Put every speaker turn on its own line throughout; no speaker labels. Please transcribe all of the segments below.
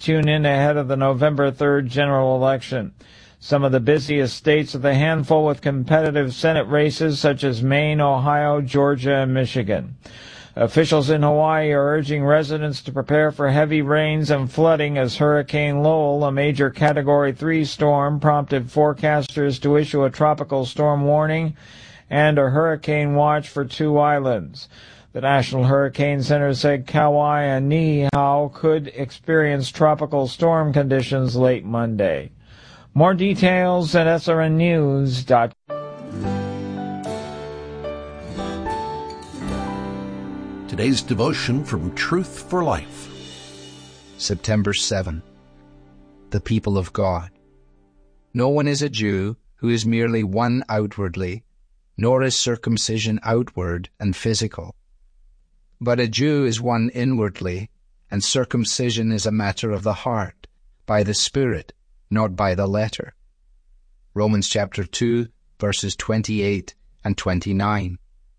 tune in ahead of the November 3rd general election. Some of the busiest states are the handful with competitive Senate races such as Maine, Ohio, Georgia, and Michigan. Officials in Hawaii are urging residents to prepare for heavy rains and flooding as Hurricane Lowell, a major Category 3 storm, prompted forecasters to issue a tropical storm warning and a hurricane watch for 2 islands. The National Hurricane Center said Kauai and Niihau could experience tropical storm conditions late Monday. More details at srnnews.com.
Today's devotion from Truth for Life.
September 7. The people of God. No one is a Jew who is merely one outwardly, nor is circumcision outward and physical. But a Jew is one inwardly, and circumcision is a matter of the heart, by the Spirit, not by the letter. Romans chapter 2, verses 28 and 29.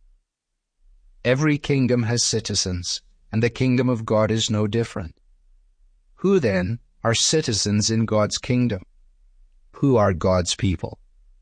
Every kingdom has citizens, and the kingdom of God is no different. Who, then, are citizens in God's kingdom? Who are God's people?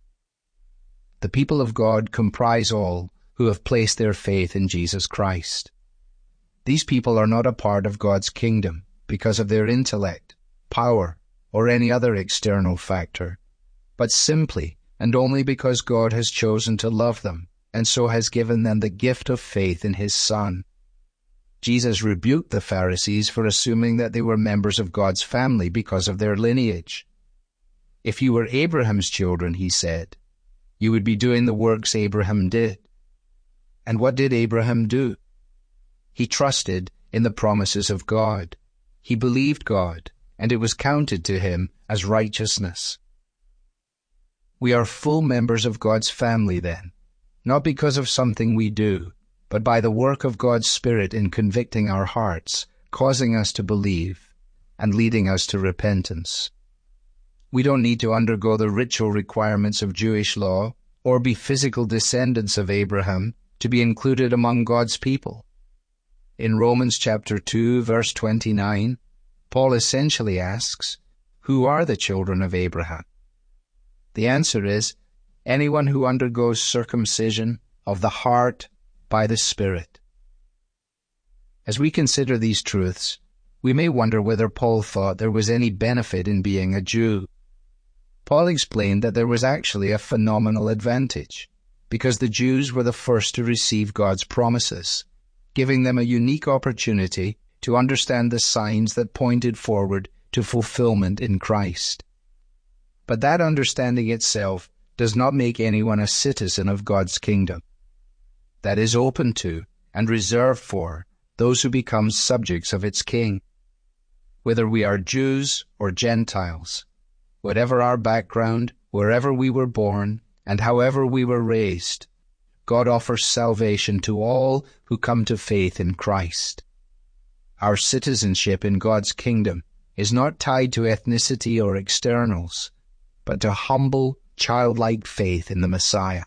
The people of God comprise all who have placed their faith in Jesus Christ. These people are not a part of God's kingdom because of their intellect, power, or any other external factor, but simply and only because God has chosen to love them and so has given them the gift of faith in His Son. Jesus rebuked the Pharisees for assuming that they were members of God's family because of their lineage. If you were Abraham's children, He said, you would be doing the works Abraham did. And what did Abraham do? He trusted in the promises of God. He believed God, and it was counted to him as righteousness. We are full members of God's family then, not because of something we do, but by the work of God's Spirit in convicting our hearts, causing us to believe, and leading us to repentance. We don't need to undergo the ritual requirements of Jewish law, or be physical descendants of Abraham, to be included among God's people. In Romans chapter 2, verse 29, Paul essentially asks, who are the children of Abraham? The answer is, anyone who undergoes circumcision of the heart by the Spirit. As we consider these truths, we may wonder whether Paul thought there was any benefit in being a Jew. Paul explained that there was actually a phenomenal advantage, because the Jews were the first to receive God's promises, giving them a unique opportunity to understand the signs that pointed forward to fulfillment in Christ. But that understanding itself does not make anyone a citizen of God's kingdom. That is open to and reserved for those who become subjects of its king. Whether we are Jews or Gentiles, whatever our background, wherever we were born, and however we were raised, God offers salvation to all who come to faith in Christ. Our citizenship in God's kingdom is not tied to ethnicity or externals, but to humble, childlike faith in the Messiah.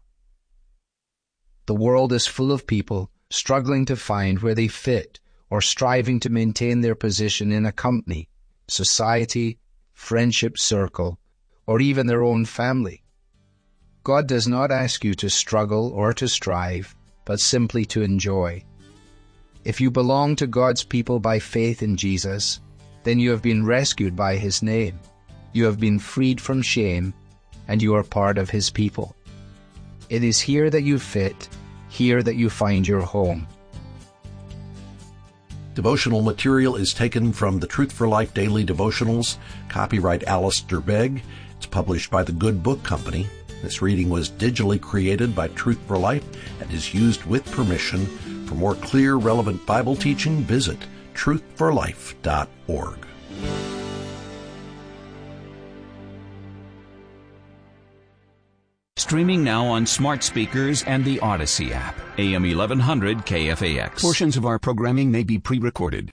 The world is full of people struggling to find where they fit or striving to maintain their position in a company, society, friendship circle, or even their own family. God does not ask you to struggle or to strive, but simply to enjoy. If you belong to God's people by faith in Jesus, then you have been rescued by His name. You have been freed from shame, and you are part of His people. It is here that you fit, here that you find your home.
Devotional material is taken from the Truth for Life Daily Devotionals, copyright Alistair Begg. It's published by the Good Book Company. This reading was digitally created by Truth for Life and is used with permission. For more clear, relevant Bible teaching, visit truthforlife.org.
Streaming now on smart speakers and the Odyssey app. AM 1100 KFAX. Portions of our programming may be pre-recorded.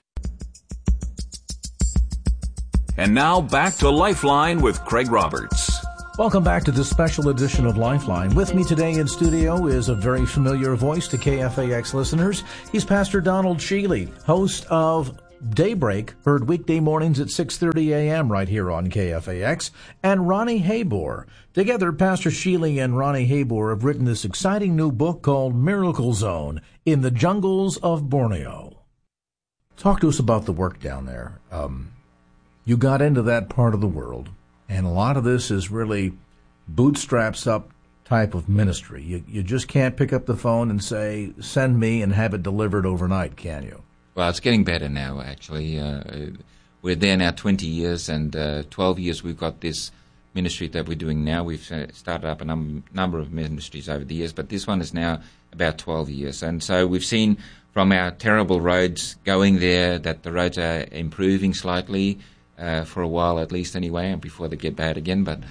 And now back to Lifeline with Craig Roberts.
Welcome back to this special edition of Lifeline. With me today in studio is a very familiar voice to KFAX listeners. He's Pastor Donald Sheely, host of Daybreak, heard weekday mornings at 6:30 a.m. right here on KFAX, and Ronnie Habor. Together, Pastor Sheely and Ronnie Habor have written this exciting new book called Miracle Zone in the Jungles of Borneo. Talk to us about the work down there. You got into that part of the world, and a lot of this is really bootstraps up type of ministry. You just can't pick up the phone and say, send me, and have it delivered overnight, can you?
Well, it's getting better now, actually. We're there now 20 years, and 12 years we've got this ministry that we're doing now. We've started up a number of ministries over the years, but this one is now about 12 years. And so we've seen from our terrible roads going there that the roads are improving slightly, for a while at least anyway, and before they get bad again. But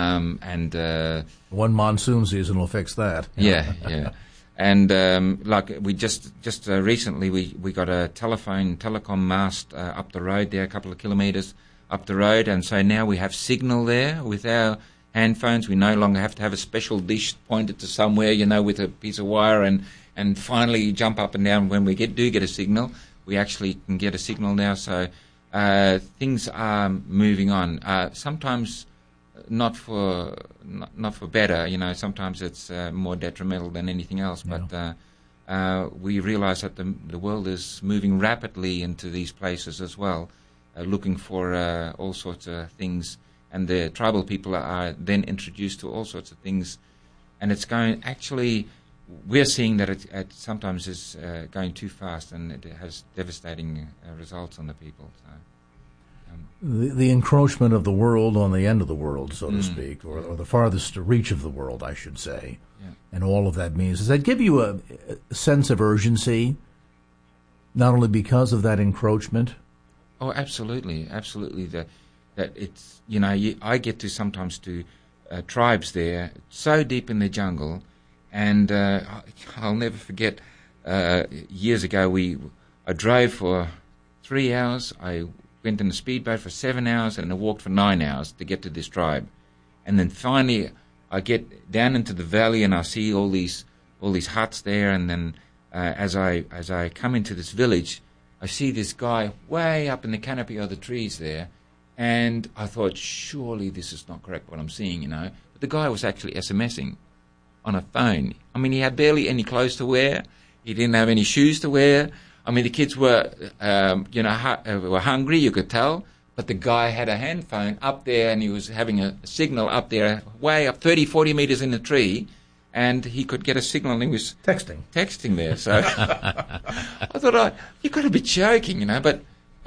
one monsoon season will fix that.
Yeah. And like we just recently we got a telecom mast up the road there, a couple of kilometres up the road, and so now we have signal there with our handphones. We no longer have to have a special dish pointed to somewhere, with a piece of wire and finally jump up and down when we do get a signal. We actually can get a signal now, so things are moving on. Sometimes not for better, sometimes it's more detrimental than anything else. Yeah. But we realize that the world is moving rapidly into these places as well, looking for all sorts of things, and the tribal people are then introduced to all sorts of things, and it's going. Actually, we're seeing that it sometimes is going too fast, and it has devastating results on the people. So.
The encroachment of the world on the end of the world, so to speak, or the farthest reach of the world, I should say, and all of that means. Does that give you a sense of urgency, not only because of that encroachment?
Oh, absolutely. That it's, I get to sometimes to tribes there, so deep in the jungle, and I'll never forget, years ago I drove for 3 hours, I went in a speedboat for 7 hours, and I walked for 9 hours to get to this tribe. And then finally I get down into the valley and I see all these huts there, and then as I come into this village, I see this guy way up in the canopy of the trees there, and I thought, surely this is not correct what I'm seeing, But the guy was actually SMSing on a phone. I mean, he had barely any clothes to wear. He didn't have any shoes to wear. I mean, the kids were, were hungry, you could tell, but the guy had a handphone up there, and he was having a signal up there, way up 30, 40 meters in the tree, and he could get a signal, and he was texting there. So I thought, you got to be joking, But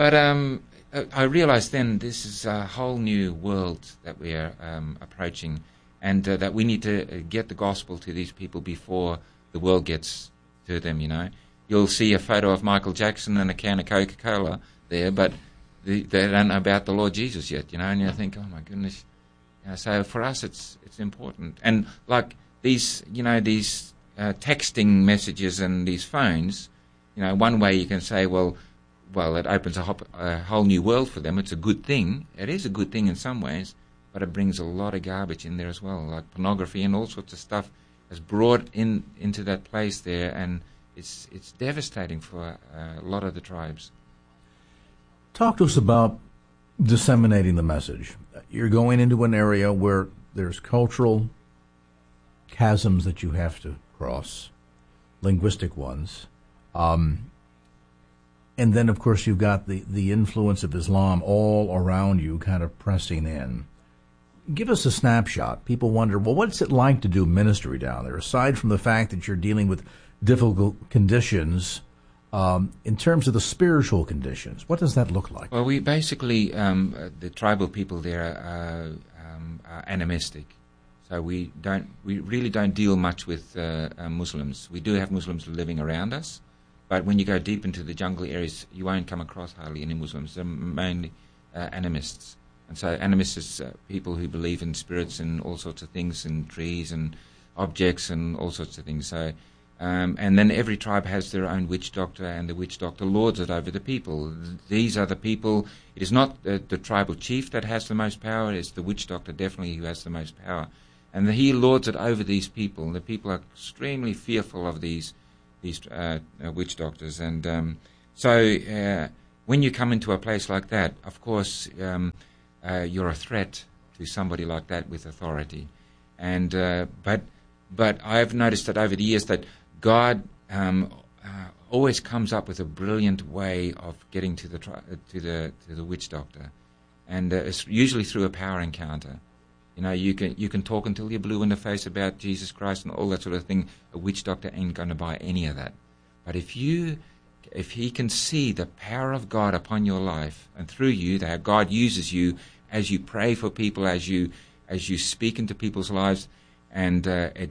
I realized then this is a whole new world that we are approaching, and that we need to get the gospel to these people before the world gets to them, You'll see a photo of Michael Jackson and a can of Coca-Cola there, but they don't know about the Lord Jesus yet, and you think, oh my goodness. So for us, it's important. And like these texting messages and these phones, one way you can say, well, it opens a whole new world for them. It's a good thing. It is a good thing in some ways, but it brings a lot of garbage in there as well, like pornography and all sorts of stuff is brought into that place there, and it's devastating for a lot of the tribes.
Talk to us about disseminating the message. You're going into an area where there's cultural chasms that you have to cross, linguistic ones. And then, of course, you've got the influence of Islam all around you kind of pressing in. Give us a snapshot. People wonder, well, what's it like to do ministry down there, aside from the fact that you're dealing with difficult conditions, in terms of the spiritual conditions? What does that look like?
Well, we basically, the tribal people there are animistic. So we really don't deal much with Muslims. We do have Muslims living around us, but when you go deep into the jungle areas, you won't come across hardly any Muslims. They're mainly animists. And so animists is people who believe in spirits and all sorts of things, and trees and objects and all sorts of things. So, and then every tribe has their own witch doctor, and the witch doctor lords it over the people. These are the people. It is not the tribal chief that has the most power. It's the witch doctor definitely who has the most power. And he lords it over these people. The people are extremely fearful of these witch doctors. And so when you come into a place like that, of course, you're a threat to somebody like that with authority. And but I've noticed that over the years that God always comes up with a brilliant way of getting to the witch doctor, and it's usually through a power encounter. You know, you can talk until you're blue in the face about Jesus Christ and all that sort of thing. A witch doctor ain't going to buy any of that. But if he can see the power of God upon your life and through you, that God uses you as you pray for people, as you speak into people's lives, and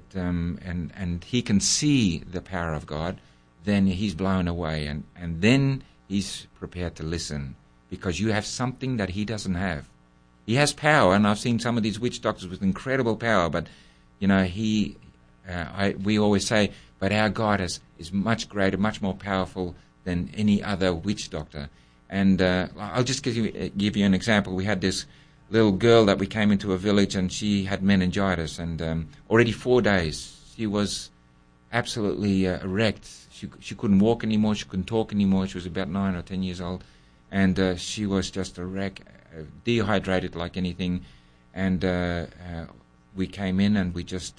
he can see the power of God, then he's blown away, and then he's prepared to listen, because you have something that he doesn't have. He has power, and I've seen some of these witch doctors with incredible power, but you know, we always say, but our God is much greater, much more powerful than any other witch doctor. And I'll just give you an example. We had this little girl that we came into a village, and she had meningitis, and already 4 days she was absolutely wrecked. She couldn't walk anymore. She couldn't talk anymore. She was about 9 or 10 years old, and she was just a wreck, dehydrated like anything. And we came in, and we just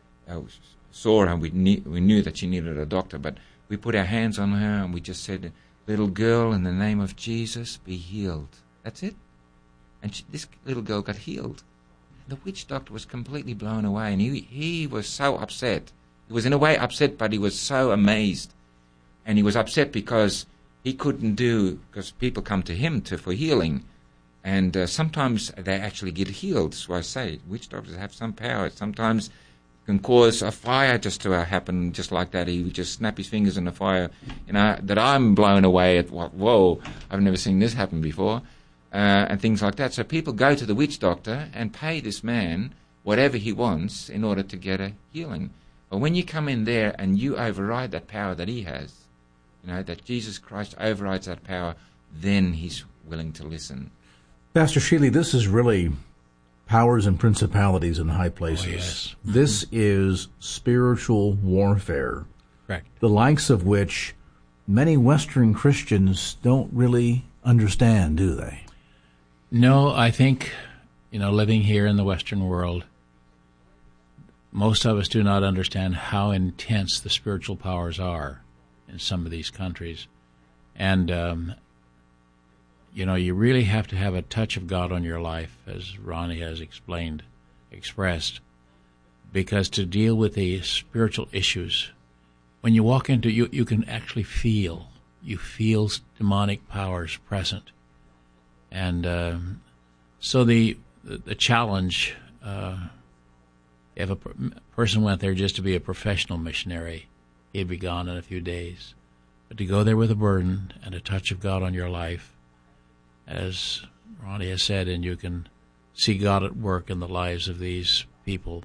saw her, and we knew that she needed a doctor. But we put our hands on her, and we just said, "Little girl, in the name of Jesus, be healed." That's it. And this little girl got healed. The witch doctor was completely blown away, and he was so upset. He was in a way upset, but he was so amazed. And he was upset because he couldn't because people come to him for healing. And sometimes they actually get healed. So I say, witch doctors have some power. Sometimes it can cause a fire just to happen just like that. He would just snap his fingers in the fire. You know, that I'm blown away at, whoa, I've never seen this happen before. And things like that. So people go to the witch doctor and pay this man whatever he wants in order to get a healing. But when you come in there and you override that power that he has, you know, that Jesus Christ overrides that power, then he's willing to listen.
Pastor Sheely, this is really powers and principalities in high places.
Oh, yes.
This is spiritual warfare.
Correct.
The likes of which many Western Christians don't really understand, do they?
No, I think, living here in the Western world, most of us do not understand how intense the spiritual powers are in some of these countries. And, you really have to have a touch of God on your life, as Ronnie has expressed, because to deal with the spiritual issues, when you walk into, you can actually feel demonic powers present. And so the challenge, if a person went there just to be a professional missionary, he'd be gone in a few days. But to go there with a burden and a touch of God on your life, as Ronnie has said, and you can see God at work in the lives of these people,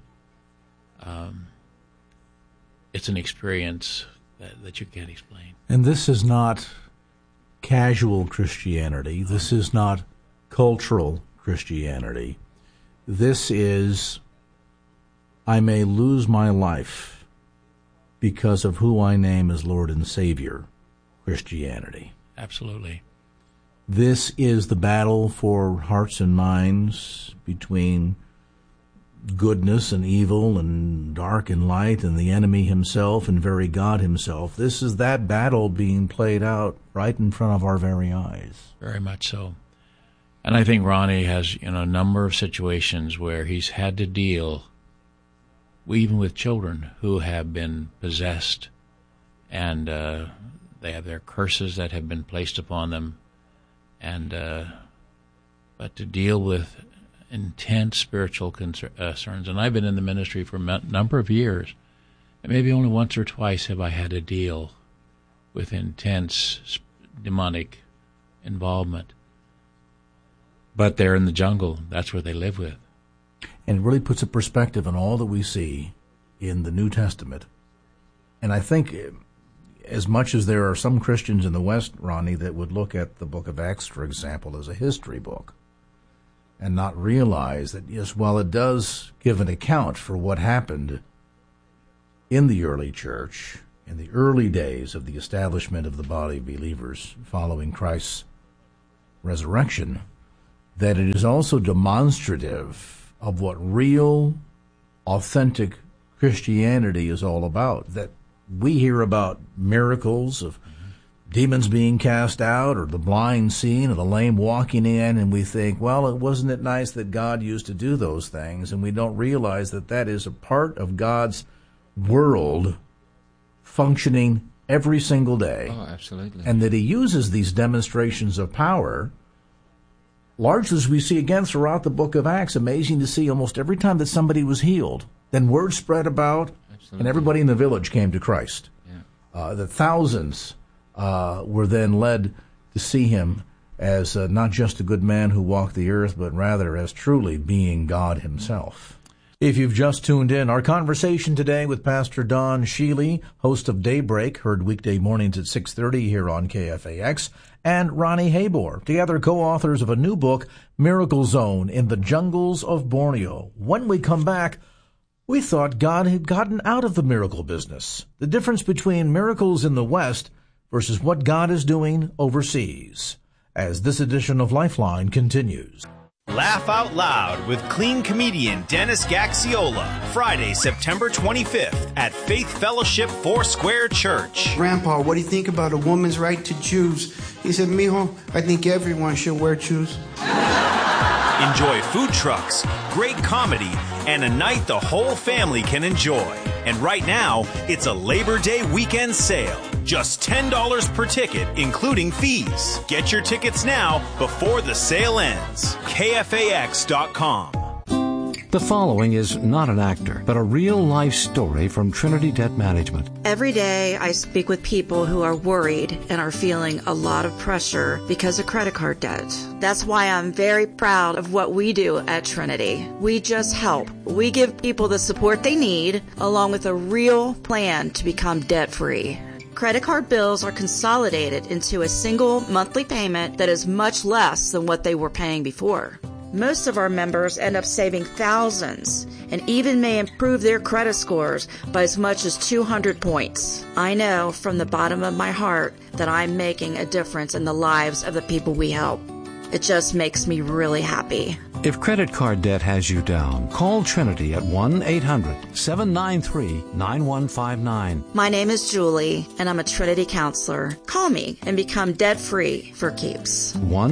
it's an experience that you can't explain.
And this is not casual Christianity. This is not cultural Christianity. This is, I may lose my life because of who I name as Lord and Savior, Christianity.
Absolutely.
This is the battle for hearts and minds between goodness and evil and dark and light and the enemy himself and very God himself. This is that battle being played out right in front of our very eyes.
Very much so. And I think Ronnie has, a number of situations where he's had to deal even with children who have been possessed, and they have their curses that have been placed upon them, and but to deal with intense spiritual concerns. And I've been in the ministry for a number of years, and maybe only once or twice have I had to deal with intense demonic involvement. But they're in the jungle. That's where they live with.
And it really puts a perspective on all that we see in the New Testament. And I think as much as there are some Christians in the West, Ronnie, that would look at the book of Acts, for example, as a history book and not realize that, yes, while it does give an account for what happened in the early church, in the early days of the establishment of the body of believers following Christ's resurrection, that it is also demonstrative of what real, authentic Christianity is all about. That we hear about miracles of demons being cast out, or the blind seeing, or the lame walking in, and we think, well, wasn't it nice that God used to do those things? And we don't realize that that is a part of God's world functioning every single day.
Oh, absolutely.
And that he uses these demonstrations of power, largely as we see again throughout the book of Acts. Amazing to see almost every time that somebody was healed, then word spread about, and everybody in the village came to Christ. Yeah. The thousands were then led to see him as not just a good man who walked the earth, but rather as truly being God himself. If you've just tuned in, our conversation today with Pastor Don Sheely, host of Daybreak, heard weekday mornings at 6:30 here on KFAX, and Ronnie Habor, together co-authors of a new book, Miracle Zone in the Jungles of Borneo. When we come back, we thought God had gotten out of the miracle business. The difference between miracles in the West versus what God is doing overseas, as this edition of Lifeline continues.
Laugh Out Loud with clean comedian Dennis Gaxiola, Friday, September 25th at Faith Fellowship Foursquare Church.
Grandpa, what do you think about a woman's right to choose? He said, mijo, I think everyone should wear shoes.
Enjoy food trucks, great comedy, and a night the whole family can enjoy. And right now, it's a Labor Day weekend sale. Just $10 per ticket, including fees. Get your tickets now before the sale ends. KFAX.com.
The following is not an actor, but a real-life story from Trinity Debt Management.
Every day I speak with people who are worried and are feeling a lot of pressure because of credit card debt. That's why I'm very proud of what we do at Trinity. We just help. We give people the support they need, along with a real plan to become debt-free. Credit card bills are consolidated into a single monthly payment that is much less than what they were paying before. Most of our members end up saving thousands and even may improve their credit scores by as much as 200 points. I know from the bottom of my heart that I'm making a difference in the lives of the people we help. It just makes me really happy.
If credit card debt has you down, call Trinity at 1-800-793-9159.
My name is Julie, and I'm a Trinity counselor. Call me and become debt-free for keeps.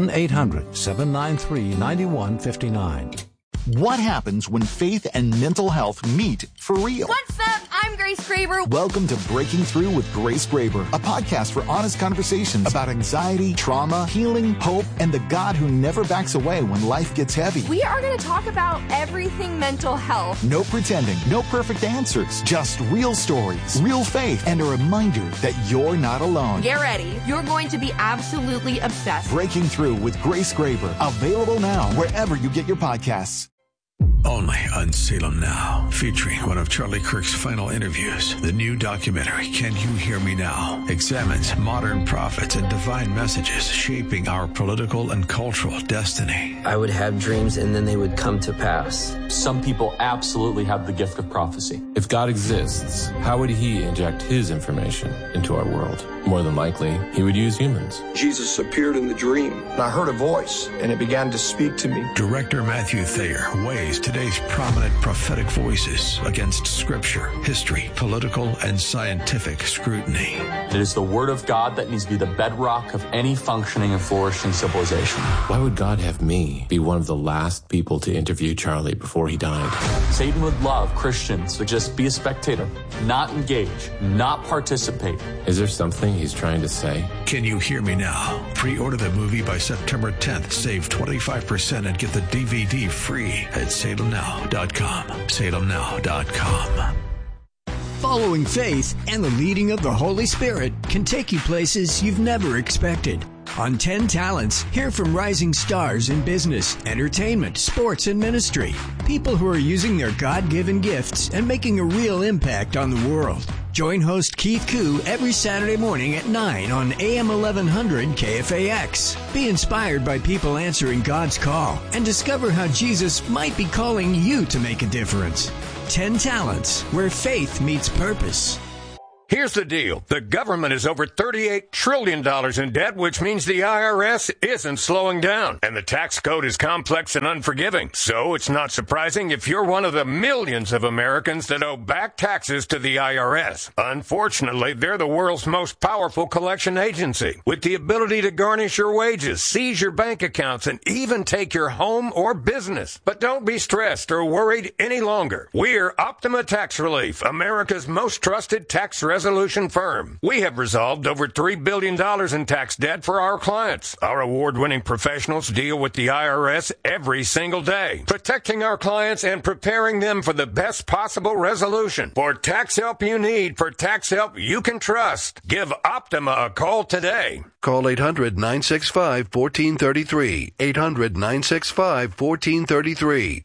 1-800-793-9159.
What happens when faith and mental health meet for real?
What's up? I'm Grace Graber.
Welcome to Breaking Through with Grace Graber, a podcast for honest conversations about anxiety, trauma, healing, hope, and the God who never backs away when life gets heavy.
We are going to talk about everything mental health.
No pretending, no perfect answers, just real stories, real faith, and a reminder that you're not alone.
Get ready. You're going to be absolutely obsessed.
Breaking Through with Grace Graber, available now wherever you get your podcasts.
Only on Salem Now, featuring one of Charlie Kirk's final interviews. The new documentary, Can You Hear Me Now?, examines modern prophets and divine messages shaping our political and cultural destiny.
I would have dreams and then they would come to pass.
Some people absolutely have the gift of prophecy. If God exists, how would he inject his information into our world? More than likely, he would use humans.
Jesus appeared in the dream, and I heard a voice, and it began to speak to me.
Director Matthew Thayer weighs today's prominent prophetic voices against scripture, history, political, and scientific scrutiny.
It is the word of God that needs to be the bedrock of any functioning and flourishing civilization. Why would God have me be one of the last people to interview Charlie before he died? Satan would love Christians to just be a spectator, not engage, not participate. Is there something he's trying to say?
Can You Hear Me Now? Pre-order the movie by September 10th. Save 25% and get the DVD free at salemnow.com. salemnow.com.
Following faith and the leading of the Holy Spirit can take you places you've never expected. On 10 Talents, hear from rising stars in business, entertainment, sports, and ministry. People who are using their God-given gifts and making a real impact on the world. Join host Keith Koo every Saturday morning at 9 on AM 1100 KFAX. Be inspired by people answering God's call and discover how Jesus might be calling you to make a difference. 10 Talents, where faith meets purpose.
Here's the deal. The government is over $38 trillion in debt, which means the IRS isn't slowing down. And the tax code is complex and unforgiving. So it's not surprising if you're one of the millions of Americans that owe back taxes to the IRS. Unfortunately, they're the world's most powerful collection agency, with the ability to garnish your wages, seize your bank accounts, and even take your home or business. But don't be stressed or worried any longer. We're Optima Tax Relief, America's most trusted tax resolution firm. We have resolved over $3 billion in tax debt for our clients. Our award-winning professionals deal with the IRS every single day, protecting our clients and preparing them for the best possible resolution. For tax help you need, for tax help you can trust, give Optima a call today.
Call 800-965-1433. 800-965-1433.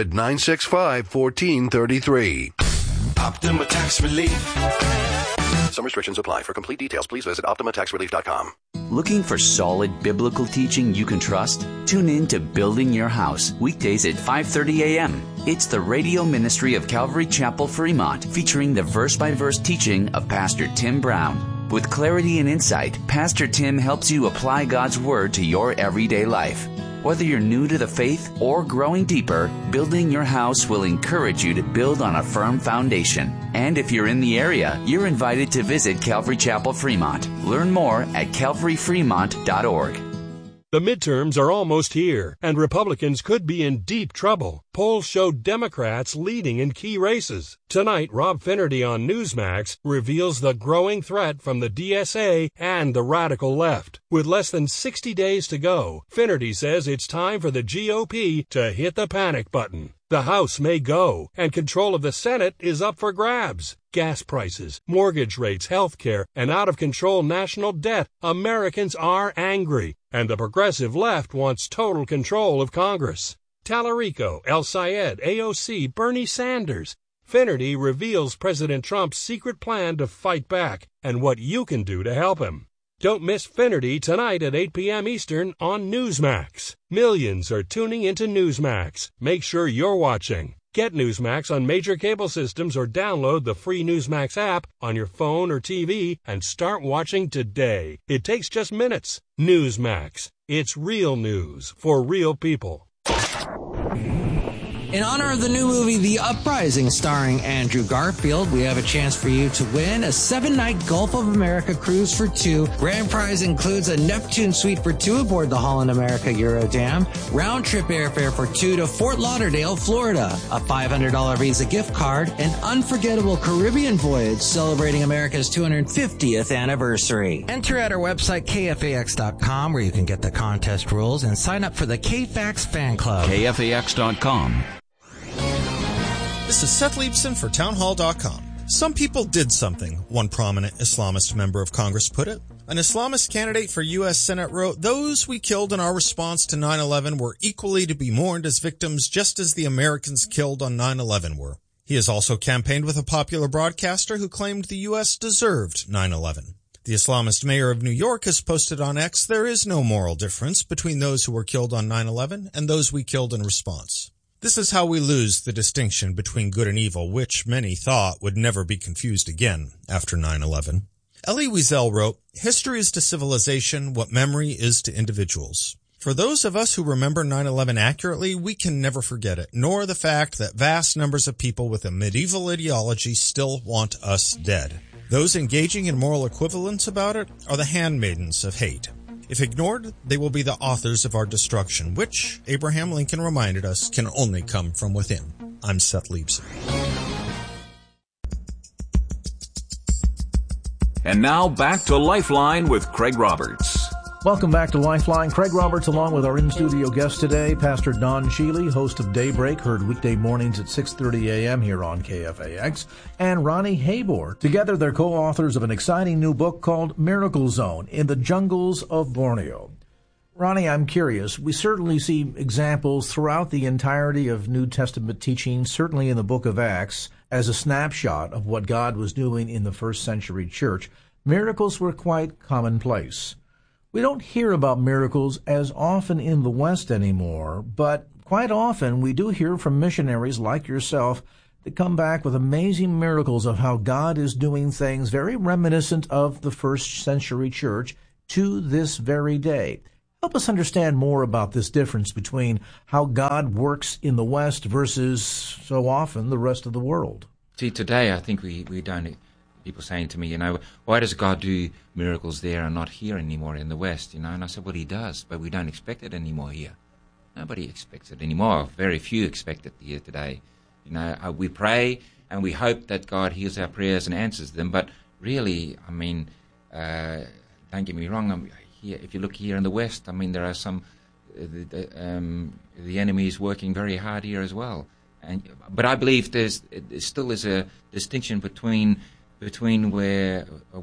800-965-1433.
Optima Tax Relief.
Some restrictions apply. For complete details, please visit OptimaTaxRelief.com.
Looking for solid biblical teaching you can trust? Tune in to Building Your House, weekdays at 5:30 a.m. It's the radio ministry of Calvary Chapel, Fremont, featuring the verse-by-verse teaching of Pastor Tim Brown. With clarity and insight, Pastor Tim helps you apply God's Word to your everyday life. Whether you're new to the faith or growing deeper, Building Your House will encourage you to build on a firm foundation. And if you're in the area, you're invited to visit Calvary Chapel, Fremont. Learn more at calvaryfremont.org.
The midterms are almost here, and Republicans could be in deep trouble. Polls show Democrats leading in key races. Tonight, Rob Finnerty on Newsmax reveals the growing threat from the DSA and the radical left. With less than 60 days to go, Finnerty says it's time for the GOP to hit the panic button. The House may go, and control of the Senate is up for grabs. Gas prices, mortgage rates, health care, and out-of-control national debt. Americans are angry, and the progressive left wants total control of Congress. Tallarico, El Sayed, AOC, Bernie Sanders. Finnerty reveals President Trump's secret plan to fight back and what you can do to help him. Don't miss Finnerty tonight at 8 p.m. Eastern on Newsmax. Millions are tuning into Newsmax. Make sure you're watching. Get Newsmax on major cable systems or download the free Newsmax app on your phone or TV and start watching today. It takes just minutes. Newsmax. It's real news for real people.
In honor of the new movie, The Uprising, starring Andrew Garfield, we have a chance for you to win a 7-night Gulf of America cruise for two. Grand prize includes a Neptune suite for two aboard the Holland America Eurodam, round-trip airfare for two to Fort Lauderdale, Florida, a $500 Visa gift card, an unforgettable Caribbean voyage celebrating America's 250th anniversary. Enter at our website, KFAX.com, where you can get the contest rules and sign up for the KFAX fan club.
KFAX.com.
This is Seth Leibson for Townhall.com. Some people did something, one prominent Islamist member of Congress put it. An Islamist candidate for U.S. Senate wrote, "Those we killed in our response to 9/11 were equally to be mourned as victims just as the Americans killed on 9/11 were." He has also campaigned with a popular broadcaster who claimed the U.S. deserved 9/11. The Islamist mayor of New York has posted on X, "There is no moral difference between those who were killed on 9/11 and those we killed in response." This is how we lose the distinction between good and evil, which many thought would never be confused again after 9/11. Elie Wiesel wrote, "History is to civilization what memory is to individuals. For those of us who remember 9/11 accurately, we can never forget it, nor the fact that vast numbers of people with a medieval ideology still want us dead. Those engaging in moral equivalence about it are the handmaidens of hate. If ignored, they will be the authors of our destruction, which, Abraham Lincoln reminded us, can only come from within." I'm Seth Leibson.
And now back to Lifeline with Craig Roberts.
Welcome back to Lifeline. Craig Roberts along with our in-studio guest today, Pastor Don Shealy, host of Daybreak, heard weekday mornings at 6:30 a.m. here on KFAX, and Ronnie Habor. Together, they're co-authors of an exciting new book called Miracle Zone in the Jungles of Borneo. Ronnie, I'm curious. We certainly see examples throughout the entirety of New Testament teaching, certainly in the book of Acts, as a snapshot of what God was doing in the first century church. Miracles were quite commonplace. We don't hear about miracles as often in the West anymore, but quite often we do hear from missionaries like yourself that come back with amazing miracles of how God is doing things very reminiscent of the first century church to this very day. Help us understand more about this difference between how God works in the West versus so often the rest of the world.
See, today I think we don't... People saying to me, why does God do miracles there and not here anymore in the West? And I said, well, he does, but we don't expect it anymore here. Nobody expects it anymore. Very few expect it here today. We pray and we hope that God hears our prayers and answers them, but really, don't get me wrong, if you look here in the West, there are some, the enemy is working very hard here as well. But I believe there still is a distinction between where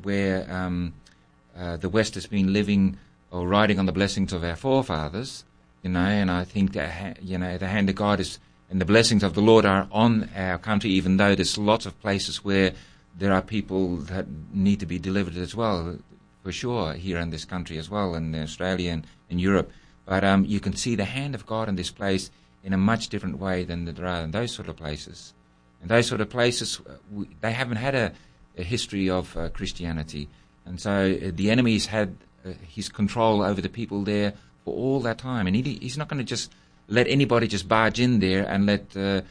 the West has been living or riding on the blessings of our forefathers, and I think that the hand of God is and the blessings of the Lord are on our country, even though there's lots of places where there are people that need to be delivered as well, for sure, here in this country as well, in Australia and in Europe. But you can see the hand of God in this place in a much different way than there are in those sort of places. And those sort of places, they haven't had a history of Christianity. And so the enemy's had his control over the people there for all that time. And he's not going to just let anybody just barge in there and let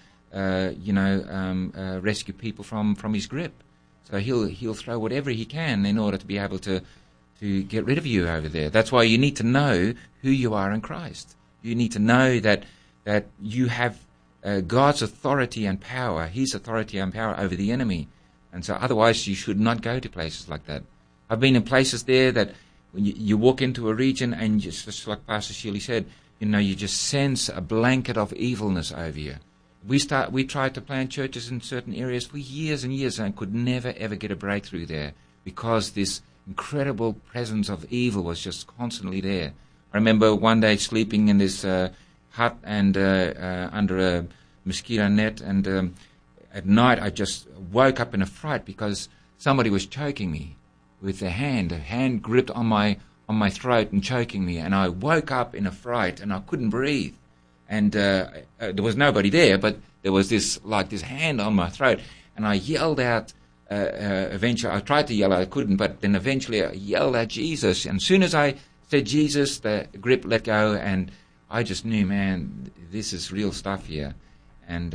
rescue people from his grip. So he'll throw whatever he can in order to be able to get rid of you over there. That's why you need to know who you are in Christ. You need to know that you have God's authority and power, his authority and power over the enemy. And so otherwise you should not go to places like that. I've been in places there that when you walk into a region and just like Pastor Sheely said, you just sense a blanket of evilness over you. We tried to plant churches in certain areas for years and years and could never ever get a breakthrough there because this incredible presence of evil was just constantly there. I remember one day sleeping in this hut and under a mosquito net, and at night I just woke up in a fright because somebody was choking me with a hand gripped on my throat and choking me, and I woke up in a fright and I couldn't breathe. And there was nobody there, but there was this hand on my throat, and I yelled out. Eventually, I tried to yell out, I couldn't, but then eventually I yelled out Jesus. And as soon as I said Jesus, the grip let go, and I just knew, man, this is real stuff here. And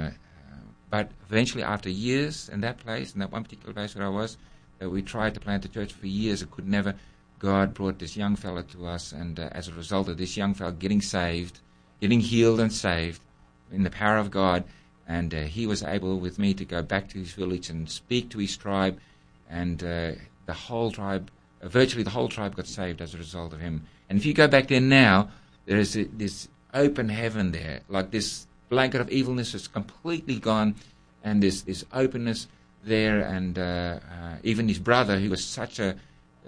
but eventually, after years in that place, in that one particular place where I was, we tried to plant a church for years. It could never. God brought this young fella to us, and as a result of this young fella getting saved, getting healed and saved in the power of God, and he was able with me to go back to his village and speak to his tribe, and the whole tribe, virtually the whole tribe got saved as a result of him. And if you go back there now, there is this open heaven there, like this blanket of evilness is completely gone, and this openness there, and even his brother, who was such a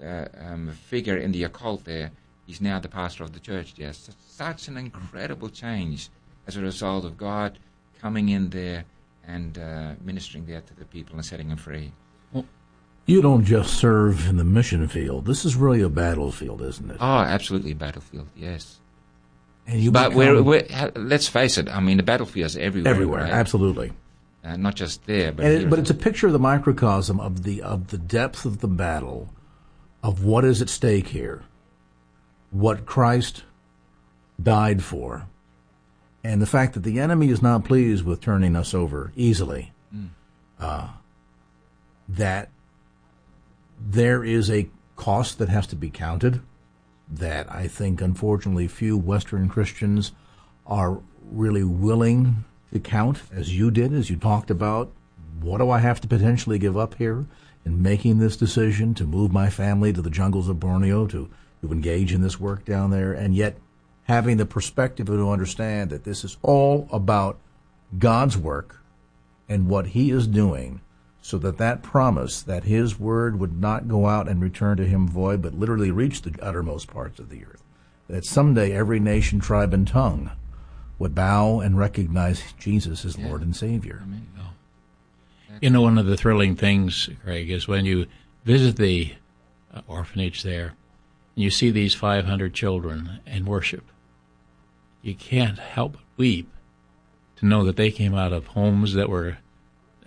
figure in the occult there, he's now the pastor of the church. Yes, such an incredible change as a result of God coming in there and ministering there to the people and setting them free.
Well, you don't just serve in the mission field. This is really a battlefield, isn't it?
Oh, absolutely a battlefield, yes. And but let's face it, I mean, the battlefield is everywhere.
Everywhere, right? Absolutely.
Not just there, but
but it's a picture of the microcosm of the depth of the battle, of what is at stake here, what Christ died for, and the fact that the enemy is not pleased with turning us over easily, that there is a cost that has to be counted, that I think, unfortunately, few Western Christians are really willing to count, as you did, as you talked about. What do I have to potentially give up here in making this decision to move my family to the jungles of Borneo, to engage in this work down there, and yet having the perspective to understand that this is all about God's work and what he is doing, so that promise that his word would not go out and return to him void, but literally reach the uttermost parts of the earth, that someday every nation, tribe, and tongue would bow and recognize Jesus as Lord and Savior.
One of the thrilling things, Craig, is when you visit the orphanage there, and you see these 500 children and worship. You can't help but weep to know that they came out of homes that were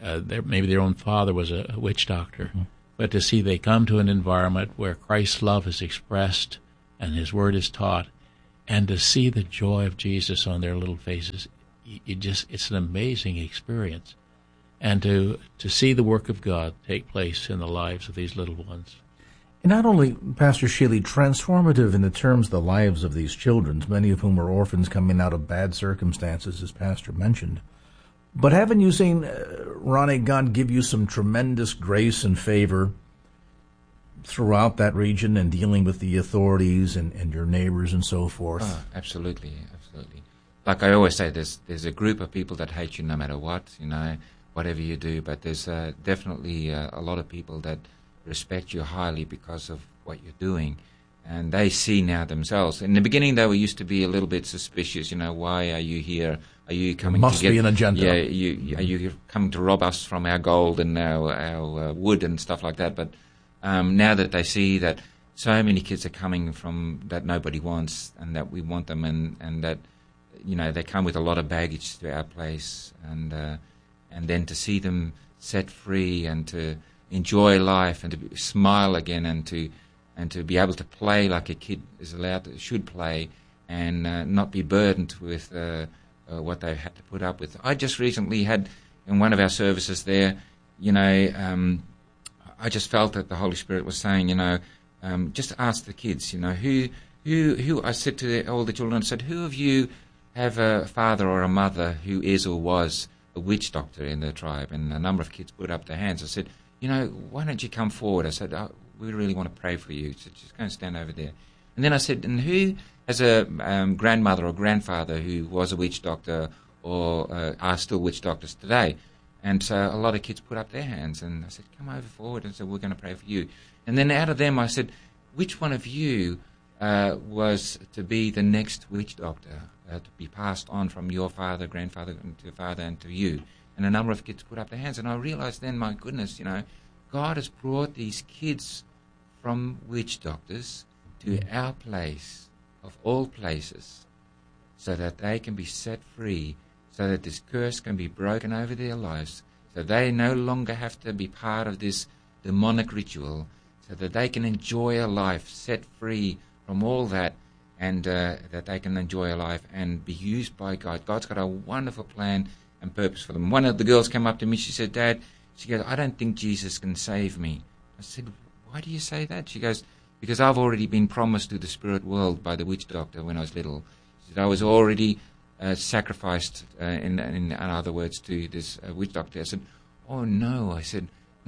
maybe their own father was a witch doctor, but to see they come to an environment where Christ's love is expressed and His Word is taught, and to see the joy of Jesus on their little faces, it's an amazing experience. And to see the work of God take place in the lives of these little ones.
And not only, Pastor Shealy, transformative in the terms of the lives of these children, many of whom were orphans coming out of bad circumstances, as Pastor mentioned, but haven't you seen, Ronnie, God give you some tremendous grace and favor throughout that region and dealing with the authorities and your neighbors and so forth?
Oh, absolutely, absolutely. Like I always say, there's a group of people that hate you no matter what, whatever you do, but there's definitely a lot of people that respect you highly because of what you're doing, and they see now themselves. In the beginning, they used to be a little bit suspicious. Why are you here? Are you coming?
There must be an agenda.
Yeah, are you coming to rob us from our gold and our wood and stuff like that? But now that they see that so many kids are coming from that nobody wants, and that we want them, and that they come with a lot of baggage to our place, and then to see them set free and to enjoy life and to smile again and to be able to play like a kid is should play, and not be burdened with what they've had to put up with. I just recently had in one of our services there, I just felt that the Holy Spirit was saying, just ask the kids, who I said to all the children, I said, who of you have a father or a mother who is or was a witch doctor in their tribe? And a number of kids put up their hands. I said, why don't you come forward? I said, we really want to pray for you. So just go and stand over there. And then I said, and who has a grandmother or grandfather who was a witch doctor or are still witch doctors today? And so a lot of kids put up their hands. And I said, come over forward. And said, we're going to pray for you. And then out of them, I said, which one of you was to be the next witch doctor, to be passed on from your father, grandfather, to father, and to you? And a number of kids put up their hands, and I realized then, my goodness, God has brought these kids from witch doctors to our place, of all places, so that they can be set free, so that this curse can be broken over their lives, so they no longer have to be part of this demonic ritual, so that they can enjoy a life set free from all that, and that they can enjoy a life and be used by God. God's got a wonderful plan and purpose for them. One of the girls came up to me, she said, Dad, she goes, I don't think Jesus can save me. I said, why do you say that? She goes, because I've already been promised to the spirit world by the witch doctor when I was little. She said, I was already sacrificed, in other words, to this witch doctor. I said, oh no. I said,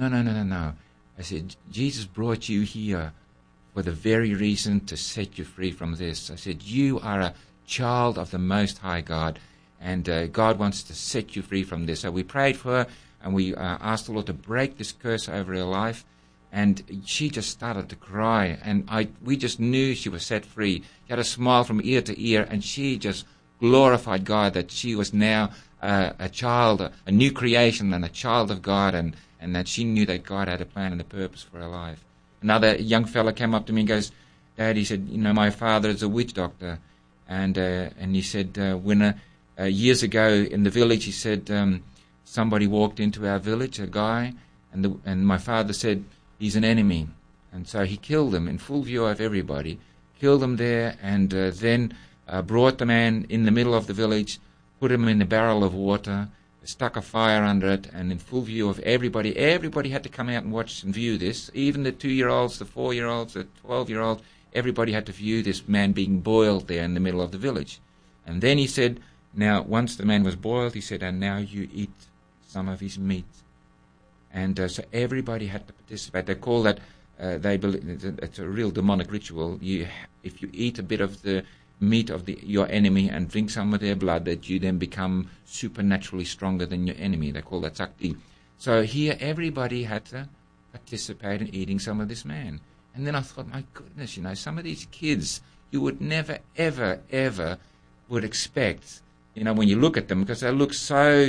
no. I said, Jesus brought you here for the very reason to set you free from this. I said, you are a child of the Most High God, and God wants to set you free from this. So we prayed for her, and we asked the Lord to break this curse over her life, and she just started to cry, and we just knew she was set free. She had a smile from ear to ear, and she just glorified God that she was now a child, a new creation, and a child of God, and that she knew that God had a plan and a purpose for her life. Another young fella came up to me and goes, Dad, he said, my father is a witch doctor, and he said, when years ago in the village, he said, somebody walked into our village, a guy, and my father said, he's an enemy. And so he killed him in full view of everybody, killed him there, and then brought the man in the middle of the village, put him in a barrel of water, stuck a fire under it, and in full view of everybody. Everybody had to come out and watch and view this. Even the 2-year-olds, the 4-year-olds, the 12-year-olds, everybody had to view this man being boiled there in the middle of the village. And then he said, now, once the man was boiled, he said, and now you eat some of his meat. And so everybody had to participate. They call that, they believe it's a real demonic ritual. If you eat a bit of the meat of your enemy and drink some of their blood, that you then become supernaturally stronger than your enemy. They call that Sakti. So here everybody had to participate in eating some of this man. And then I thought, my goodness, some of these kids you would never, ever, ever would expect, when you look at them, because they look so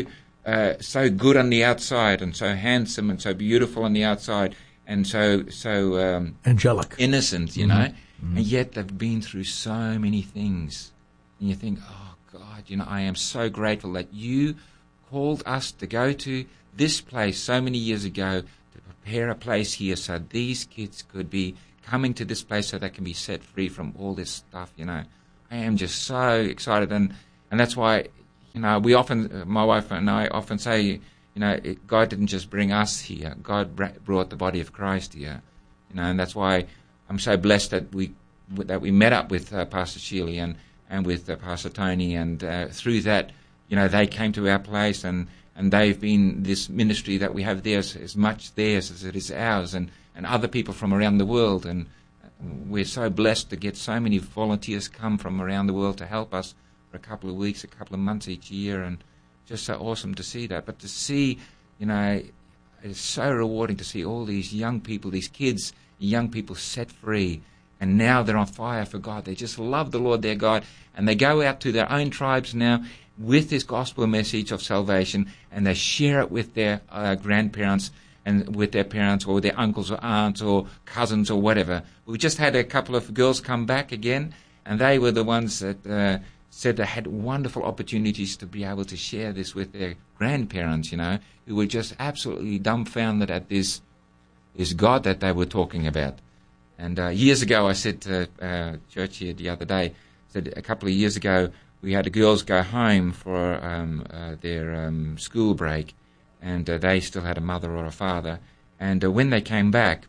good on the outside and so handsome and so beautiful on the outside and so
angelic,
innocent, and yet they've been through so many things. And you think, oh God, I am so grateful that you called us to go to this place so many years ago to prepare a place here so these kids could be coming to this place so they can be set free from all this stuff, I am just so excited. And that's why, my wife and I often say, God didn't just bring us here. God brought the body of Christ here, and that's why I'm so blessed that we met up with Pastor Sheely and with Pastor Tony, and through that, they came to our place, and they've been this ministry that we have there as much theirs as it is ours, and other people from around the world, and we're so blessed to get so many volunteers come from around the world to help us for a couple of weeks, a couple of months each year, and just so awesome to see that. But to see, it's so rewarding to see all these young people, these kids, young people set free, and now they're on fire for God. They just love the Lord their God, and they go out to their own tribes now with this gospel message of salvation, and they share it with their grandparents and with their parents or their uncles or aunts or cousins or whatever. We just had a couple of girls come back again, and they were the ones that said they had wonderful opportunities to be able to share this with their grandparents, who were just absolutely dumbfounded at this God that they were talking about. And years ago, I said to church here the other day, said a couple of years ago, we had the girls go home for their school break, and they still had a mother or a father. And when they came back,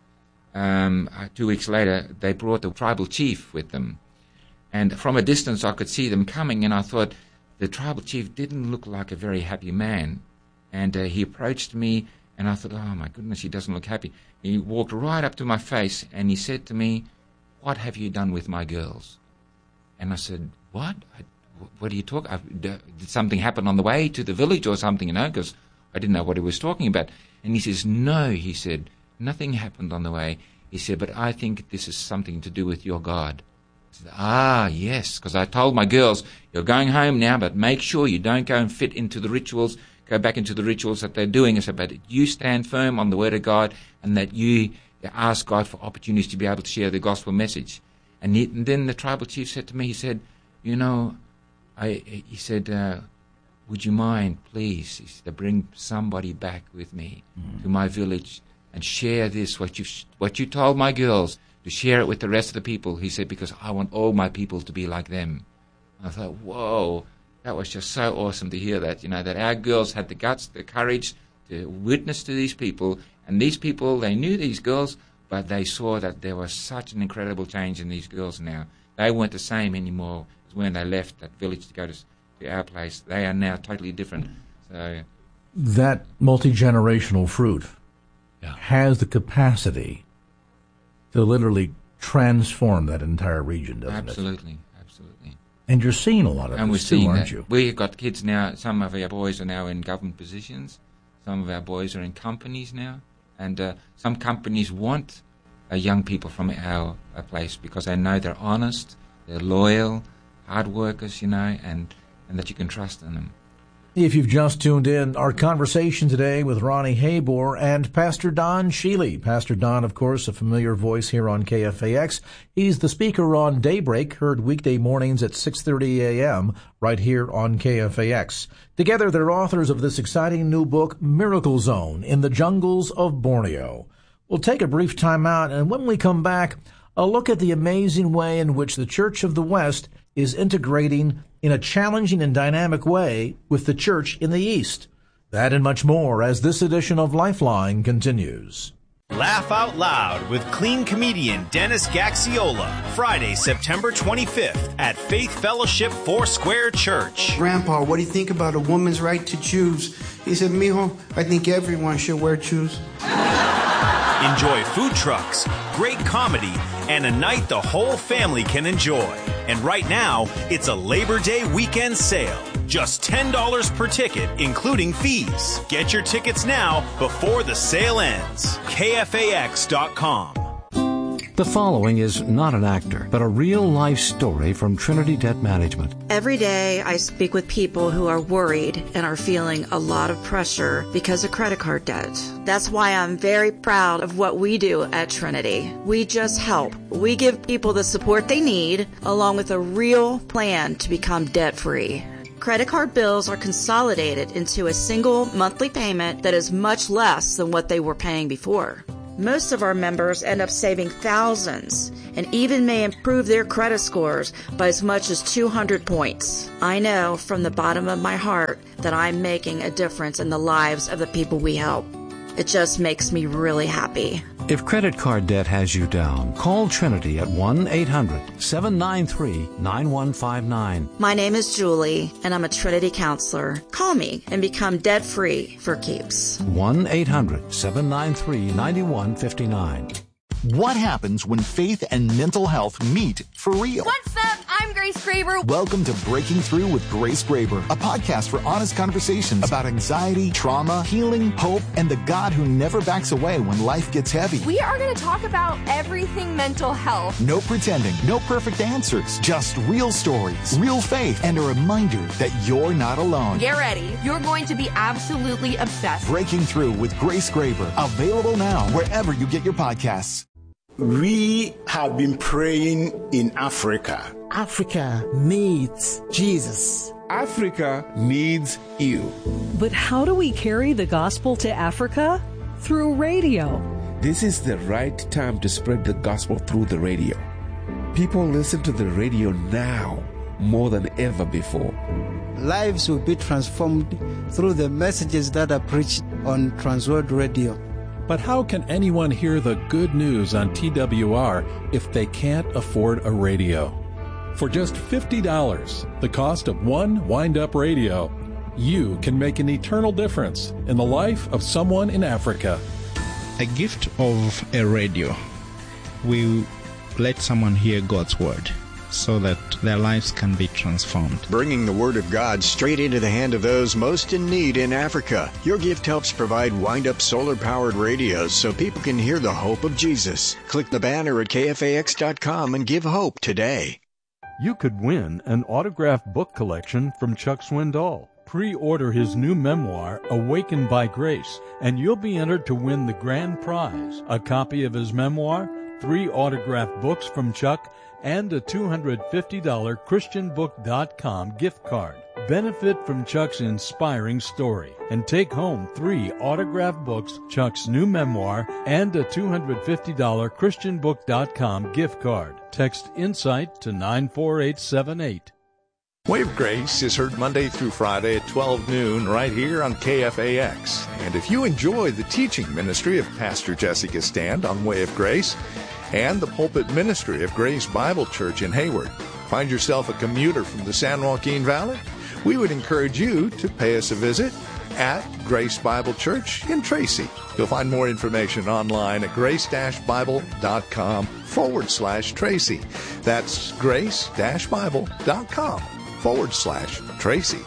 2 weeks later, they brought the tribal chief with them. And from a distance, I could see them coming, and I thought the tribal chief didn't look like a very happy man. And he approached me, and I thought, oh, my goodness, he doesn't look happy. He walked right up to my face, and he said to me, "What have you done with my girls?" And I said, "What? What are you talking about? Did something happen on the way to the village or something, because I didn't know what he was talking about." And he says, "No," he said, "nothing happened on the way." He said, "But I think this is something to do with your God." I said, "Ah, yes," because I told my girls, "You're going home now, but make sure you don't go and fit into the rituals, go back into the rituals that they're doing." I said, "But you stand firm on the Word of God, and that you ask God for opportunities to be able to share the gospel message." And then the tribal chief said to me, he said, "Would you mind, please, to bring somebody back with me to my village and share this, what you told my girls, to share it with the rest of the people?" He said, "Because I want all my people to be like them." I thought, whoa, that was just so awesome to hear that, that our girls had the guts, the courage to witness to these people. And these people, they knew these girls, but they saw that there was such an incredible change in these girls now. They weren't the same anymore as when they left that village to go to our place. They are now totally different. So
that multi-generational fruit has the capacity to literally transform that entire region, doesn't it?
Absolutely.
And you're seeing a lot of this too, aren't you?
We've got kids now, some of our boys are now in government positions, some of our boys are in companies now, and some companies want young people from our place because they know they're honest, they're loyal, hard workers, and that you can trust in them.
If you've just tuned in, our conversation today with Ronnie Habor and Pastor Don Sheely. Pastor Don, of course, a familiar voice here on KFAX. He's the speaker on Daybreak, heard weekday mornings at 6:30 a.m. right here on KFAX. Together, they're authors of this exciting new book, Miracle Zone, in the Jungles of Borneo. We'll take a brief time out, and when we come back, a look at the amazing way in which the Church of the West is integrating in a challenging and dynamic way with the church in the East. That and much more as this edition of Lifeline continues.
Laugh Out Loud with clean comedian Dennis Gaxiola, Friday, September 25th at Faith Fellowship Foursquare Church.
"Grandpa, what do you think about a woman's right to choose?" He said, "Mijo, I think everyone should wear shoes."
Enjoy food trucks, great comedy, and a night the whole family can enjoy. And right now, it's a Labor Day weekend sale. Just $10 per ticket, including fees. Get your tickets now before the sale ends. KFAX.com.
The following is not an actor, but a real-life story from Trinity Debt Management.
Every day I speak with people who are worried and are feeling a lot of pressure because of credit card debt. That's why I'm very proud of what we do at Trinity. We just help. We give people the support they need, along with a real plan to become debt-free. Credit card bills are consolidated into a single monthly payment that is much less than what they were paying before. Most of our members end up saving thousands and even may improve their credit scores by as much as 200 points. I know from the bottom of my heart that I'm making a difference in the lives of the people we help. It just makes me really happy.
If credit card debt has you down, call Trinity at 1-800-793-9159.
My name is Julie, and I'm a Trinity counselor. Call me and become debt-free for keeps.
1-800-793-9159.
What happens when faith and mental health meet for real?
What's up? I'm Grace Graber.
Welcome to Breaking Through with Grace Graber, a podcast for honest conversations about anxiety, trauma, healing, hope, and the God who never backs away when life gets heavy.
We are going to talk about everything mental health.
No pretending, no perfect answers, just real stories, real faith, and a reminder that you're not alone.
Get ready. You're going to be absolutely obsessed.
Breaking Through with Grace Graber, available now wherever you get your podcasts.
We have been praying in Africa.
Africa needs Jesus.
Africa needs you.
But how do we carry the gospel to Africa? Through radio.
This is the right time to spread the gospel through the radio. People listen to the radio now more than ever before.
Lives will be transformed through the messages that are preached on Transworld Radio.
But how can anyone hear the good news on TWR if they can't afford a radio? For just $50, the cost of one wind-up radio, you can make an eternal difference in the life of someone in Africa.
A gift of a radio will let someone hear God's word, so that their lives can be transformed.
Bringing the Word of God straight into the hand of those most in need in Africa. Your gift helps provide wind-up solar-powered radios so people can hear the hope of Jesus. Click the banner at KFAX.com and give hope today.
You could win an autographed book collection from Chuck Swindoll. Pre-order his new memoir, Awakened by Grace, and you'll be entered to win the grand prize, a copy of his memoir, 3 autographed books from Chuck, and a $250 ChristianBook.com gift card. Benefit from Chuck's inspiring story and take home 3 autographed books, Chuck's new memoir, and a $250 ChristianBook.com gift card. Text INSIGHT to 94878.
Way of Grace is heard Monday through Friday at 12 noon right here on KFAX. And if you enjoy the teaching ministry of Pastor Jessica Stand on Way of Grace and the pulpit ministry of Grace Bible Church in Hayward, find yourself a commuter from the San Joaquin Valley, we would encourage you to pay us a visit at Grace Bible Church in Tracy. You'll find more information online at grace-bible.com/Tracy. That's grace-bible.com/Tracy.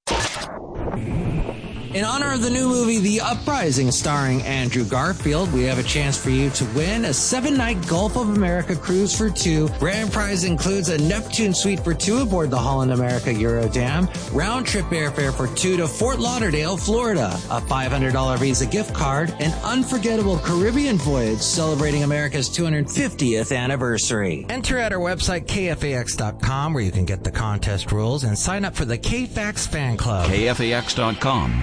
In honor of the new movie, The Uprising, starring Andrew Garfield, we have a chance for you to win a 7-night Gulf of America cruise for 2. Grand prize includes a Neptune suite for 2 aboard the Holland America Eurodam, round-trip airfare for 2 to Fort Lauderdale, Florida, a $500 Visa gift card, an unforgettable Caribbean voyage celebrating America's 250th anniversary. Enter at our website, KFAX.com, where you can get the contest rules and sign up for the KFAX fan club.
KFAX.com.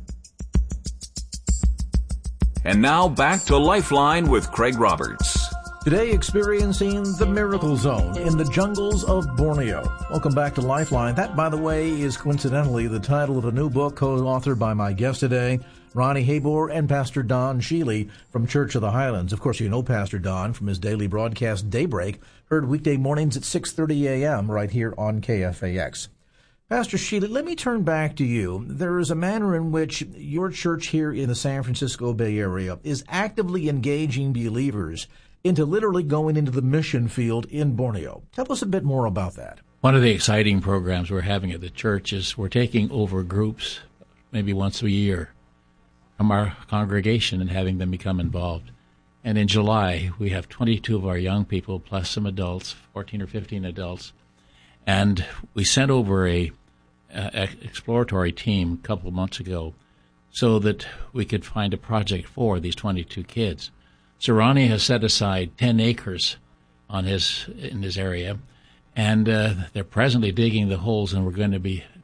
And now back to Lifeline with Craig Roberts.
Today experiencing the miracle zone in the jungles of Borneo. Welcome back to Lifeline. That, by the way, is coincidentally the title of a new book co-authored by my guest today, Ronnie Habor and Pastor Don Sheely from Church of the Highlands. Of course, you know Pastor Don from his daily broadcast Daybreak, heard weekday mornings at 6:30 a.m. right here on KFAX. Pastor Sheely, let me turn back to you. There is a manner in which your church here in the San Francisco Bay Area is actively engaging believers into literally going into the mission field in Borneo. Tell us a bit more about that.
One of the exciting programs we're having at the church is we're taking over groups, maybe once a year, from our congregation and having them become involved. And in July, we have 22 of our young people plus some adults, 14 or 15 adults. And we sent over a exploratory team a couple of months ago so that we could find a project for these 22 kids. So Ronnie has set aside 10 acres in his area, and they're presently digging the holes, and we're going to be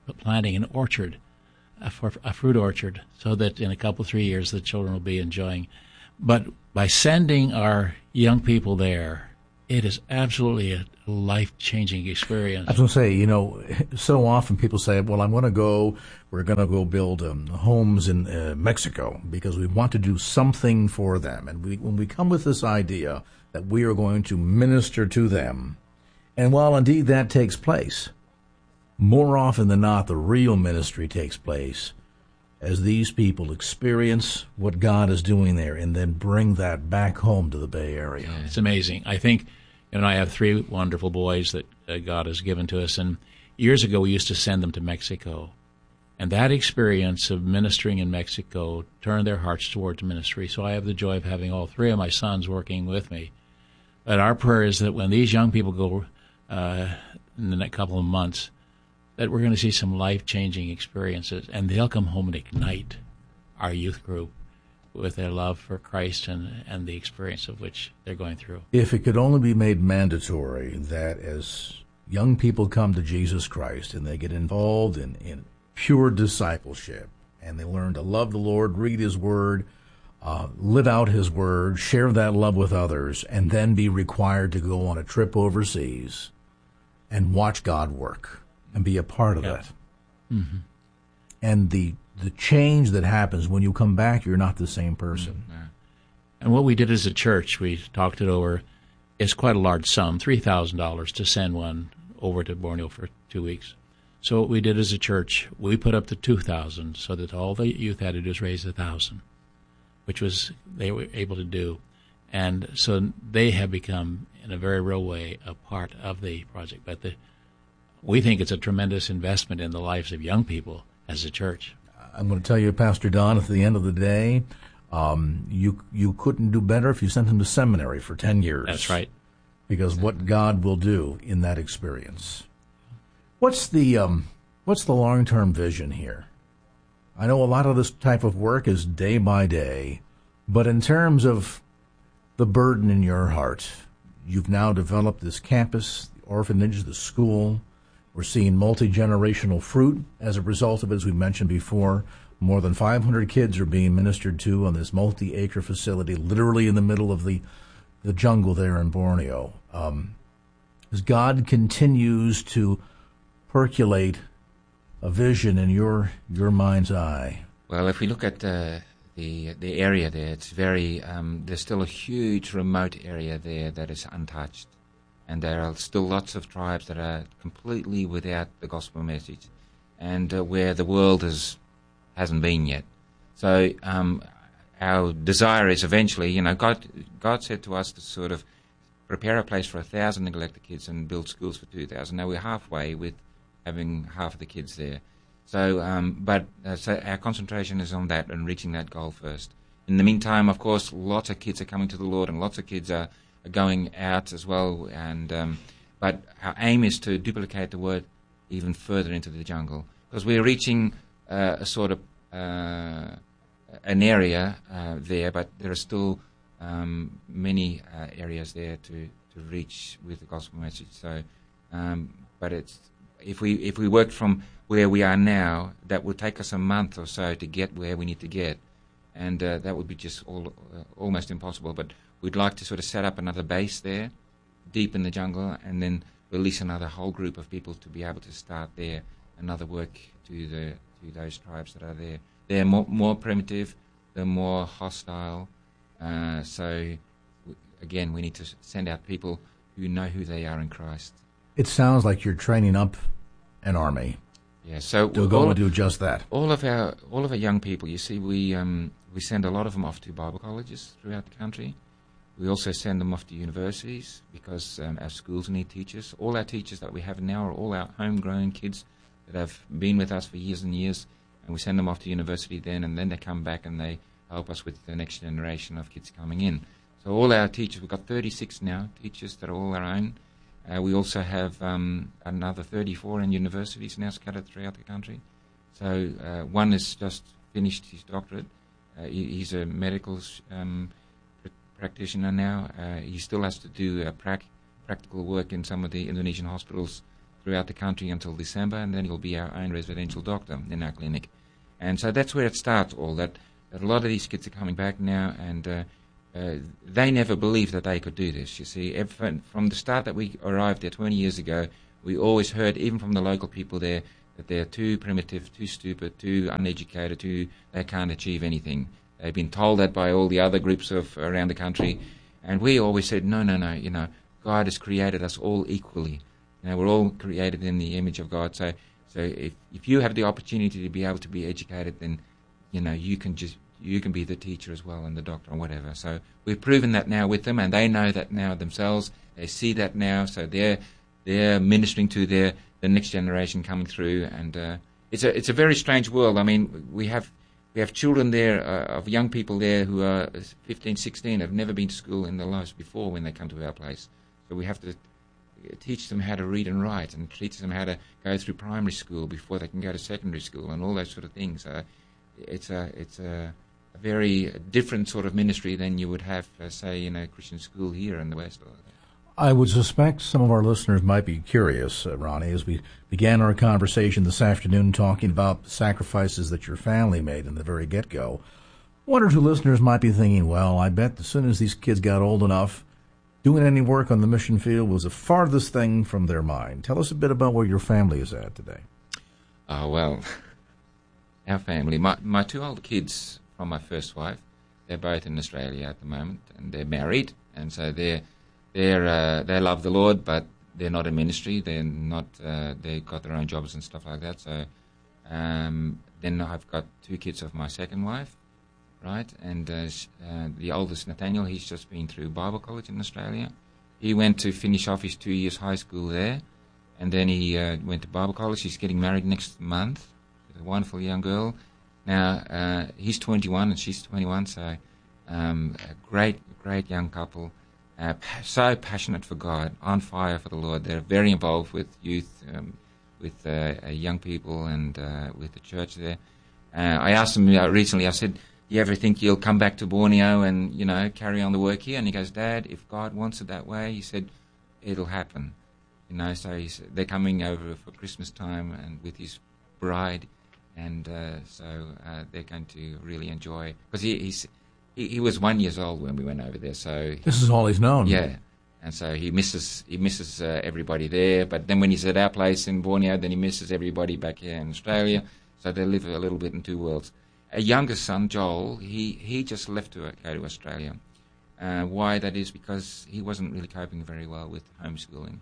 planting an orchard, a fruit orchard, so that in a couple, 3 years, the children will be enjoying. But by sending our young people there, it is absolutely a life-changing experience.
I was going to say, you know, so often people say, well, we're going to go build homes in Mexico because we want to do something for them. And when we come with this idea that we are going to minister to them, and while indeed that takes place, more often than not, the real ministry takes place as these people experience what God is doing there and then bring that back home to the Bay Area.
Yeah, it's amazing. I think, I have 3 wonderful boys that God has given to us, and years ago we used to send them to Mexico. And that experience of ministering in Mexico turned their hearts towards ministry. So I have the joy of having all 3 of my sons working with me. But our prayer is that when these young people go in the next couple of months, that we're going to see some life-changing experiences, and they'll come home and ignite our youth group with their love for Christ and the experience of which they're going through.
If it could only be made mandatory that as young people come to Jesus Christ and they get involved in pure discipleship and they learn to love the Lord, read His Word, live out His Word, share that love with others, and then be required to go on a trip overseas and watch God work and be a part of that.
Mm-hmm.
And the change that happens when you come back, you're not the same person.
Mm-hmm. And what we did as a church, we talked it over, is quite a large sum, $3,000 to send one over to Borneo for 2 weeks. So what we did as a church, we put up to $2,000 so that all the youth had to do is raise $1,000, which was they were able to do. And so they have become, in a very real way, a part of the project. But we think it's a tremendous investment in the lives of young people as a church.
I'm going to tell you, Pastor Don, at the end of the day, you couldn't do better if you sent him to seminary for 10 years.
That's right.
Because what God will do in that experience. What's the long-term vision here? I know a lot of this type of work is day by day, but in terms of the burden in your heart, you've now developed this campus, the orphanage, the school. We're seeing multi-generational fruit as a result of it, as we mentioned before. More than 500 kids are being ministered to on this multi-acre facility, literally in the middle of the jungle there in Borneo. As God continues to percolate a vision in your mind's eye.
Well, if we look at the area there, it's very there's still a huge remote area there that is untouched, and there are still lots of tribes that are completely without the gospel message, and where the world hasn't been yet. So our desire is eventually, God said to us to sort of prepare a place for 1,000 neglected kids and build schools for 2,000. Now we're halfway with having half of the kids there. So, so our concentration is on that and reaching that goal first. In the meantime, of course, lots of kids are coming to the Lord, and lots of kids are going out as well. And but our aim is to duplicate the word even further into the jungle, because we're reaching a sort of an area there, but there are still many areas there to reach with the gospel message. So, but it's if we work from where we are now, that will take us a month or so to get where we need to get, and that would be just almost impossible. But we'd like to sort of set up another base there, deep in the jungle, and then release another whole group of people to be able to start there another work to those tribes that are there. They're more primitive, they're more hostile. So again, we need to send out people who know who they are in Christ.
It sounds like you're training up an army.
Yeah, so
to go and do just that.
All of our young people, you see, we send a lot of them off to Bible colleges throughout the country. We also send them off to universities because our schools need teachers. All our teachers that we have now are all our homegrown kids that have been with us for years and years, and we send them off to university then, and then they come back and they help us with the next generation of kids coming in. So all our teachers, we've got 36 now, teachers that are all our own. We also have another 34 in universities now scattered throughout the country. So one has just finished his doctorate. He's a medical practitioner now. He still has to do practical work in some of the Indonesian hospitals throughout the country until December, and then he'll be our own residential doctor in our clinic. And so that's where it starts all, that a lot of these kids are coming back now, and they never believed that they could do this. You see, from the start that we arrived there 20 years ago, we always heard, even from the local people there, that they're too primitive, too stupid, too uneducated, they can't achieve anything. They've been told that by all the other groups around the country, and we always said, no, God has created us all equally. We're all created in the image of God. So if you have the opportunity to be able to be educated, then you can be the teacher as well and the doctor or whatever. So we've proven that now with them, and they know that now themselves. They see that now, so they're ministering to the next generation coming through, and it's a very strange world. I mean, we have children there of young people there who are 15, 16, have never been to school in their lives before when they come to our place. So we have to teach them how to read and write, and teach them how to go through primary school before they can go to secondary school, and all those sort of things. It's a very different sort of ministry than you would have, say, in a Christian school here in the West.
I would suspect some of our listeners might be curious, Ronnie, as we began our conversation this afternoon talking about the sacrifices that your family made in the very get-go. One or two listeners might be thinking, well, I bet as soon as these kids got old enough, doing any work on the mission field was the farthest thing from their mind. Tell us a bit about where your family is at today.
Well, our family, my two older kids from my first wife, they're both in Australia at the moment, and they're married, and so they love the Lord, but they're not in ministry. They're not. They got their own jobs and stuff like that. So then I've got two kids of my second wife, right? And the oldest, Nathaniel, he's just been through Bible college in Australia. He went to finish off his 2 years high school there, and then he went to Bible college. He's getting married next month with a wonderful young girl. Now he's 21 and she's 21, so a great young couple. So passionate for God, on fire for the Lord. They're very involved with youth, with young people, and with the church there. I asked him recently, I said, do you ever think you'll come back to Borneo and, carry on the work here? And he goes, Dad, if God wants it that way, he said, it'll happen. So they're coming over for Christmas time and with his bride, and so they're going to really enjoy, because he was 1 year old when we went over there, so
this is all he's known.
Yeah, and so he misses everybody there. But then when he's at our place in Borneo, then he misses everybody back here in Australia. So they live a little bit in two worlds. A younger son, Joel, he just left to go to Australia. Why that is because he wasn't really coping very well with homeschooling,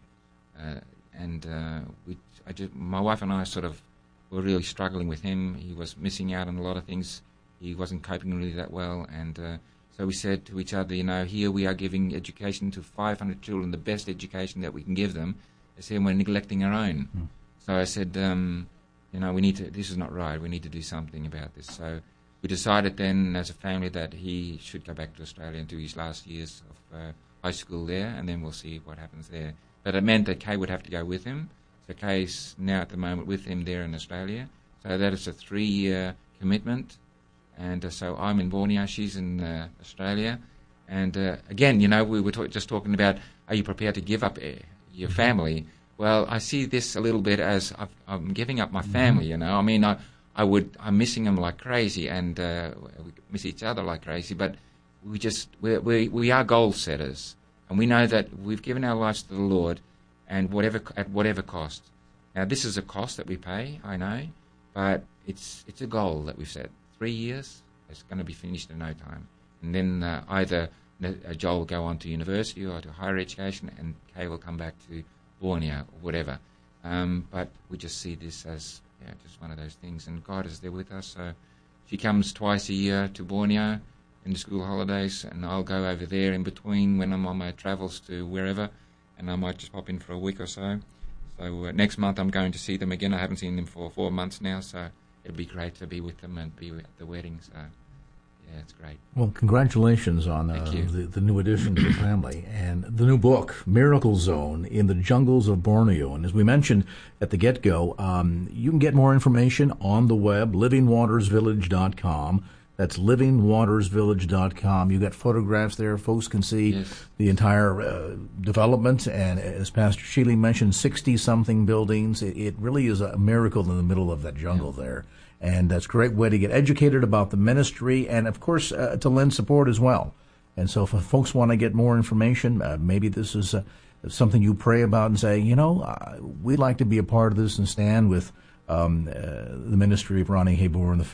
my wife and I sort of were really struggling with him. He was missing out on a lot of things. He wasn't coping really that well, and so we said to each other, here we are giving education to 500 children, the best education that we can give them. I said, we're neglecting our own. So I said, we need to, this is not right, we need to do something about this. So we decided then as a family that he should go back to Australia and do his last years of high school there, and then we'll see what happens there. But it meant that Kay would have to go with him. So Kay's now at the moment with him there in Australia. So that is a 3-year commitment. And so I'm in Borneo, she's in Australia. And again, we were just talking about, are you prepared to give up your family? Well, I see this a little bit as I'm giving up my family, I mean, I'm missing them like crazy, and we miss each other like crazy, but we are goal setters. And we know that we've given our lives to the Lord, and at whatever cost. Now, this is a cost that we pay, I know, but it's a goal that we've set. 3 years, it's going to be finished in no time. And then either Joel will go on to university or to higher education, and Kay will come back to Borneo or whatever. But we just see this as just one of those things. And God is there with us. So she comes twice a year to Borneo in the school holidays, and I'll go over there in between when I'm on my travels to wherever, and I might just pop in for a week or so. So next month I'm going to see them again. I haven't seen them for 4 months now, so it'd be great to be with them and be at the wedding. So, yeah, it's great.
Well, congratulations on the new addition to the family and the new book, Miracle Zone in the Jungles of Borneo. And as we mentioned at the get-go, you can get more information on the web, livingwatersvillage.com. That's livingwatersvillage.com. You got photographs there. Folks can see the entire development. And as Pastor Shealy mentioned, 60-something buildings. It really is a miracle in the middle of that jungle there. And that's a great way to get educated about the ministry and, of course, to lend support as well. And so if folks want to get more information, maybe this is something you pray about and say, we'd like to be a part of this and stand with the ministry of Ronnie Habor and the